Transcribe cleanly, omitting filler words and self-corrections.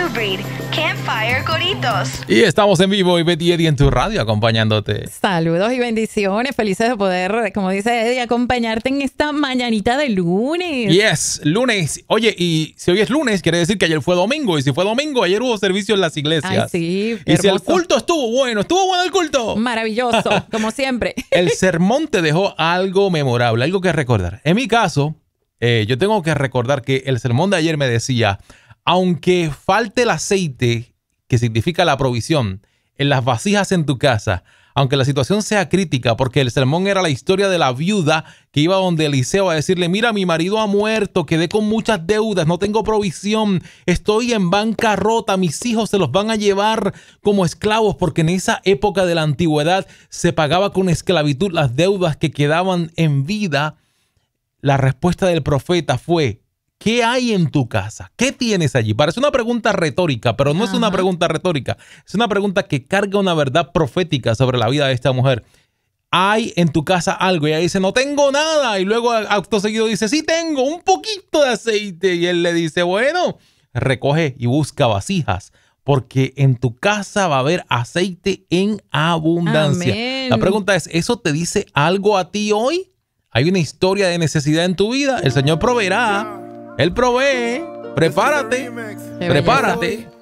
Breed, Campfire Coritos. Y estamos en vivo y Betty Eddie en tu radio acompañándote. Saludos y bendiciones. Felices de poder, como dice Eddie, acompañarte en esta mañanita de lunes. Yes, lunes. Oye, y si hoy es lunes, quiere decir que ayer fue domingo. Y si fue domingo, ayer hubo servicio en las iglesias. Ay, sí, y si el culto estuvo bueno el culto. Maravilloso, como siempre. El sermón te dejó algo memorable, algo que recordar. En mi caso, yo tengo que recordar que el sermón de ayer me decía, aunque falte el aceite, que significa la provisión, en las vasijas en tu casa, aunque la situación sea crítica, porque el sermón era la historia de la viuda que iba donde Eliseo a decirle, mira, mi marido ha muerto, quedé con muchas deudas, no tengo provisión, estoy en bancarrota, mis hijos se los van a llevar como esclavos, porque en esa época de la antigüedad se pagaba con esclavitud las deudas que quedaban en vida. La respuesta del profeta fue, ¿qué hay en tu casa? ¿Qué tienes allí? Parece una pregunta retórica, pero no es una pregunta retórica. Es una pregunta que carga una verdad profética sobre la vida de esta mujer. ¿Hay en tu casa algo? Y ella dice, no tengo nada. Y luego acto seguido dice, sí tengo un poquito de aceite. Y él le dice, bueno, recoge y busca vasijas, porque en tu casa va a haber aceite en abundancia. Amén. La pregunta es, ¿eso te dice algo a ti hoy? ¿Hay una historia de necesidad en tu vida? El Señor proveerá. Él provee. Prepárate. Prepárate.